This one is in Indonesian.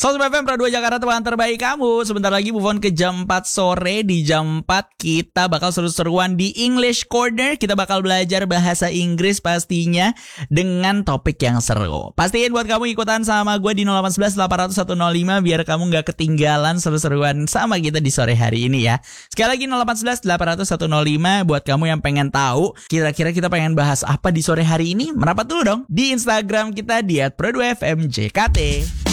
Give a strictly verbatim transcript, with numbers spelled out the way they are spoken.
Sosmed F M Pro dua Jakarta, teman terbaik kamu. Sebentar lagi move on ke jam empat sore. Di jam empat kita bakal seru-seruan di English Corner. Kita bakal belajar bahasa Inggris pastinya dengan topik yang seru. Pastiin buat kamu ikutan sama gue di nol delapan satu satu delapan nol nol satu nol lima biar kamu gak ketinggalan seru-seruan sama kita di sore hari ini ya. Sekali lagi nol delapan satu satu delapan nol nol satu nol lima buat kamu yang pengen tahu kira-kira kita pengen bahas apa di sore hari ini. Merapat dulu dong di Instagram kita di at pro dua f m j k t.